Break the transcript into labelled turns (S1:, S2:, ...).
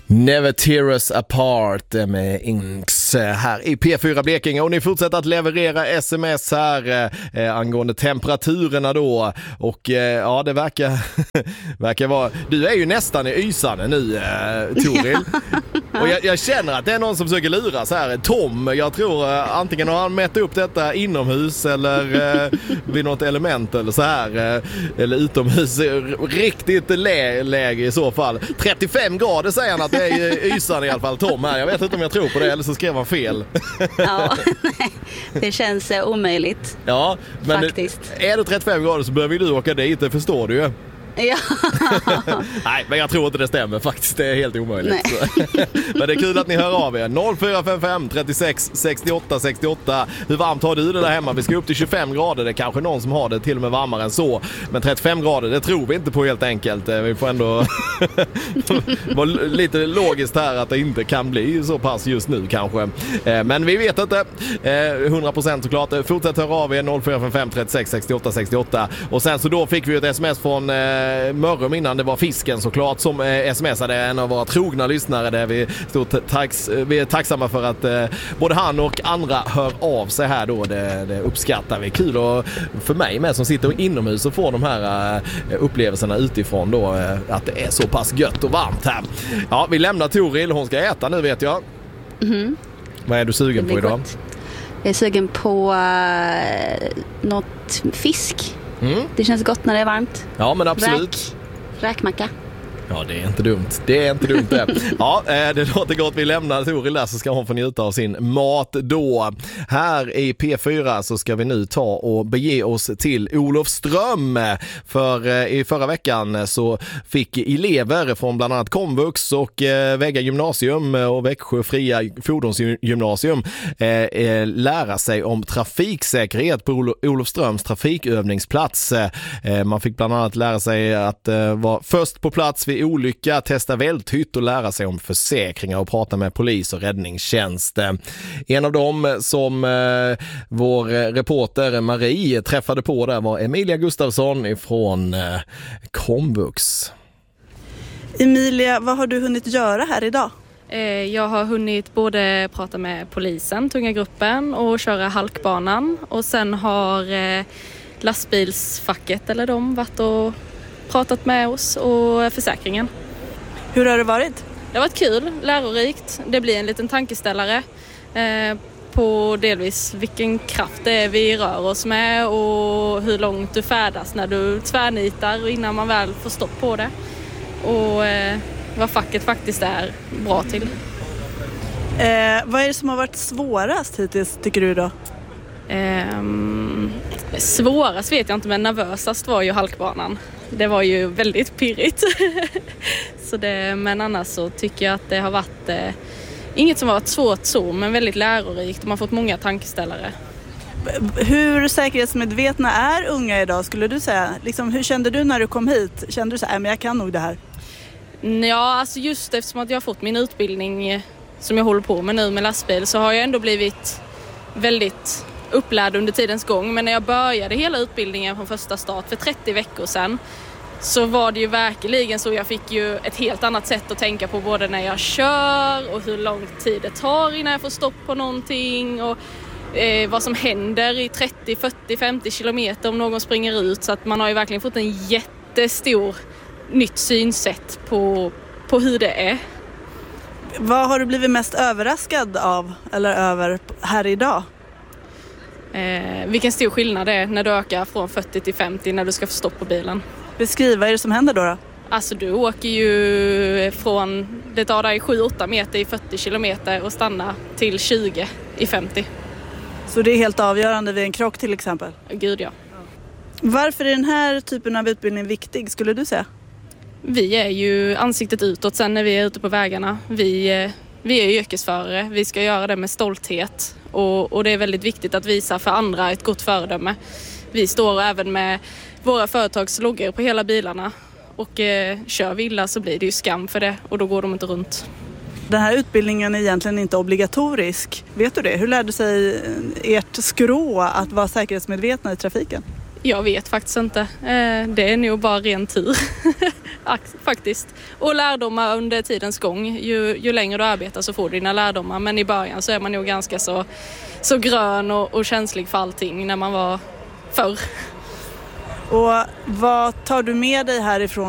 S1: Never tear us apart med Inks här i P4 Blekinge, och ni fortsätter att leverera sms här angående temperaturerna då, och ja, det verkar vara, du är ju nästan i Ysane nu, Toril. Och jag känner att det är någon som försöker lura så här. Tom, jag tror antingen har han mätt upp detta inomhus eller vid något element eller så här, eller utomhus, riktigt läge i så fall. 35 grader säger han att det är Ysane i alla fall, Tom här. Jag vet inte om jag tror på det, eller så skrev han fel. Ja,
S2: det känns omöjligt.
S1: Ja, men
S2: faktiskt.
S1: Är det 35 grader så behöver du åka dit, det förstår du ju.
S2: Ja.
S1: Nej, men jag tror inte det stämmer faktiskt. Det är helt omöjligt. Men det är kul att ni hör av er. 0455 36 68 68. Hur varmt har du det där hemma? Vi ska upp till 25 grader. Det är kanske någon som har det till och med varmare än så. Men 35 grader, det tror vi inte på helt enkelt. Vi får ändå vara lite logiskt här att det inte kan bli så pass just nu kanske. Men vi vet inte. 100% såklart. Fortsätt höra av er. 0455 36 68 68. Och sen så då fick vi ett sms från Mörrum innan, det var Fisken såklart som smsade, en av våra trogna lyssnare där vi är tacksamma för att både han och andra hör av sig här då, det uppskattar vi. Kul, och för mig med som sitter inomhus och får de här upplevelserna utifrån då, att det är så pass gött och varmt här. Ja, vi lämnar Toril, hon ska äta nu vet jag. Vad är du sugen på idag?
S2: Gott. Jag är sugen på något fisk. Det känns gott när det är varmt.
S1: Ja, men absolut.
S2: Räkmacka.
S1: Ja, det är inte dumt. Det är inte dumt det. Ja, det låter gott. Vi lämnar Toril där så ska hon få njuta av sin mat då. Här i P4 så ska vi nu ta och bege oss till Olofström. För i förra veckan så fick elever från bland annat Komvux och Vägga gymnasium och Växjö fria fordonsgymnasium lära sig om trafiksäkerhet på Olofströms trafikövningsplats. Man fick bland annat lära sig att vara först på plats vid olycka, testa välthytt och lära sig om försäkringar och prata med polis och räddningstjänst. En av dem som vår reporter Marie träffade på där var Emilia Gustafsson från Komvux.
S3: Emilia, vad har du hunnit göra här idag?
S4: Jag har hunnit både prata med polisen, tunga gruppen, och köra halkbanan. Och sen har lastbilsfacket eller de varit och pratat med oss och försäkringen.
S3: Hur har det varit?
S4: Det har varit kul, lärorikt. Det blir en liten tankeställare på delvis vilken kraft det är vi rör oss med och hur långt du färdas när du tvärnitar innan man väl får stopp på det. Och vad facket faktiskt är bra till.
S3: Vad är det som har varit svårast hittills tycker du då?
S4: Svårast vet jag inte, men nervösast var ju halkbanan. Det var ju väldigt pirrigt. Men annars så tycker jag att det har varit inget som har varit svårt så, men väldigt lärorikt. Man har fått många tankeställare.
S3: Hur säkerhetsmedvetna är unga idag skulle du säga? Liksom, hur kände du när du kom hit? Kände du så här, men jag kan nog det här?
S4: Ja, alltså just eftersom att jag har fått min utbildning som jag håller på med nu med lastbil, så har jag ändå blivit väldigt upplärd under tidens gång. Men när jag började hela utbildningen från första start för 30 veckor sedan, så var det ju verkligen så. Jag fick ju ett helt annat sätt att tänka på, både när jag kör och hur lång tid det tar innan jag får stopp på någonting, och vad som händer i 30, 40, 50 kilometer om någon springer ut. Så att man har ju verkligen fått en jättestor nytt synsätt på hur det är.
S3: Vad har du blivit mest överraskad av eller över här idag?
S4: Vilken stor skillnad det är när du ökar från 40 till 50 när du ska få stopp på bilen.
S3: Beskriv, vad är det som händer då?
S4: Alltså du åker ju från, det tar dig 7-8 meter i 40 kilometer och stanna till 20 i 50.
S3: Så det är helt avgörande vid en krock till exempel?
S4: Gud ja.
S3: Varför är den här typen av utbildning viktig skulle du säga?
S4: Vi är ju ansiktet utåt sen när vi är ute på vägarna. Vi är yrkesförare, vi ska göra det med stolthet. Och det är väldigt viktigt att visa för andra ett gott föredöme. Vi står även med våra företagsloggor på hela bilarna. Och kör vi illa så blir det ju skam för det, och då går de inte runt.
S3: Den här utbildningen är egentligen inte obligatorisk. Vet du det? Hur lärde sig ert skrå att vara säkerhetsmedvetna i trafiken?
S4: Jag vet faktiskt inte. Det är nog bara ren tur faktiskt. Och lärdomar under tidens gång. Ju längre du arbetar så får du dina lärdomar. Men i början så är man nog ganska så grön och känslig för allting när man var förr.
S3: Och vad tar du med dig härifrån